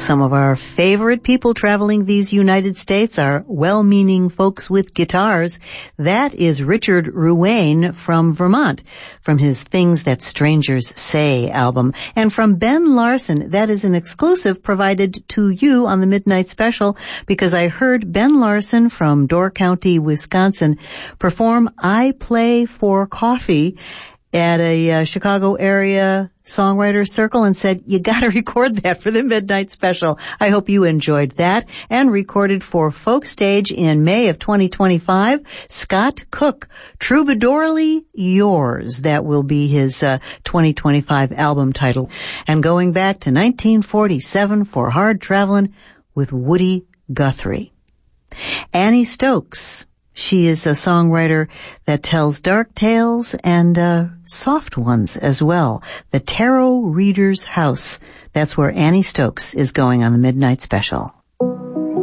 Some of our favorite people traveling these United States are well-meaning folks with guitars. That is Richard Ruane from Vermont, from his Things That Strangers Say album. And from Ben Larson, that is an exclusive provided to you on the Midnight Special, because I heard Ben Larson from Door County, Wisconsin, perform I Play for Coffee at a Chicago area songwriter circle and said, you gotta record that for the Midnight Special. I hope you enjoyed that. And recorded for Folk Stage in May of 2025, Scott Cook, Troubadourly Yours. That will be his 2025 album title. And going back to 1947 for Hard Travelin' with Woody Guthrie. Annie Stokes. She is a songwriter that tells dark tales and soft ones as well. The Tarot Reader's House. That's where Annie Stokes is going on the Midnight Special.